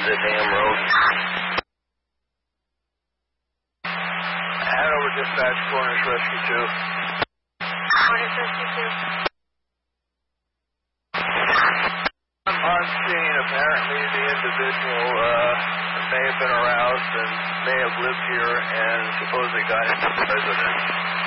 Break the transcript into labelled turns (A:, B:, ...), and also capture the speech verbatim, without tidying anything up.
A: the damn road.
B: Hanover Dispatch, Cornish Rescue two.
C: Cornish Rescue two.
B: On scene, apparently the individual uh, may have been aroused and may have lived here and supposedly got into the residence.